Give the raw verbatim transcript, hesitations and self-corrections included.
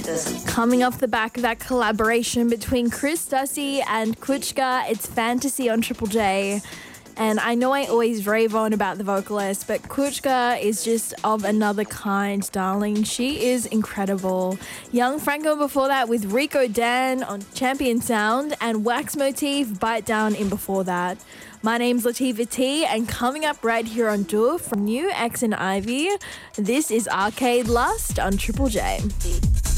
this. Coming off the back of that collaboration between Chris Dussy and Kuchka, it's Fantasy on Triple J. And I know I always rave on about the vocalist, but Kuchka is just of another kind, darling. She is incredible. Young Franco before that with Rico Dan on Champion Sound, and Wax Motif, Bite Down in before that. My name's Latifah T, and coming up right here on Tour from New X and Ivy, this is Arcade Lust on Triple J.